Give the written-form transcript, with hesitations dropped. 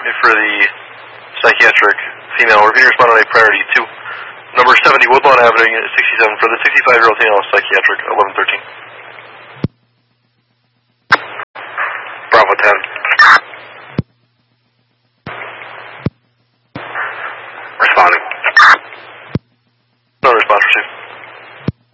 for the psychiatric female. Repeat respond on a priority 2. Number 70 Woodlawn Avenue, Unit 67 for the 65-year-old female psychiatric, 1113.